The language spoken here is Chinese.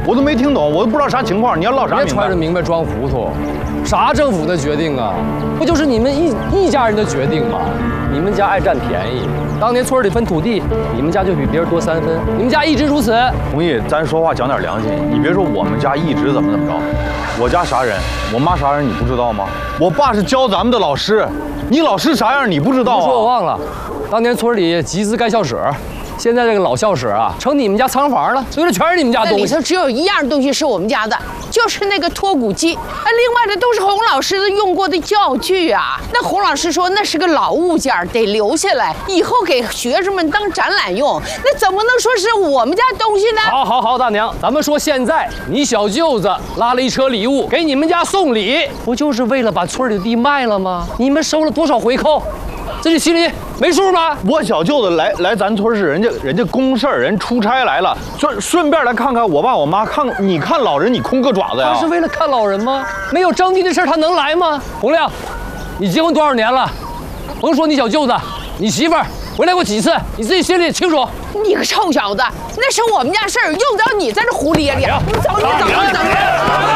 我都没听懂，我都不知道啥情况。你要唠啥明白？ 别揣着明白装糊涂，啥政府的决定啊？不就是你们一家人的决定吗？你们家爱占便宜，当年村里分土地，你们家就比别人多3分，你们家一直如此。 同意，咱说话讲点良心。你别说我们家一直怎么着，我家啥人，我妈啥人你不知道吗？我爸是教咱们的老师，你老师啥样你不知道啊？ 你说我忘了，当年村里集资盖校舍。现在这个老校舍啊，成你们家仓房了，所以这全是你们家东西。 那里头只有一样东西是我们家的，就是那个脱骨机，另外的都是洪老师的用过的教具啊。那洪老师说那是个老物件，得留下来，以后给学生们当展览用。那怎么能说是我们家东西呢？ 好，大娘，咱们说现在你小舅子拉了一车礼物给你们家送礼，不就是为了把村里的地卖了吗？你们收了多少回扣？自己心里没数吗？ 我小舅子来咱村是人家公事儿，人出差来了，顺便来看看我爸我妈，你看老人你空个爪子呀？ 他是为了看老人吗？没有征地的事他能来吗？洪亮，你结婚多少年了？甭说你小舅子，你媳妇儿回来过几次，你自己心里清楚。 你个臭小子，那是我们家事儿，用得着你在这胡咧咧？你走！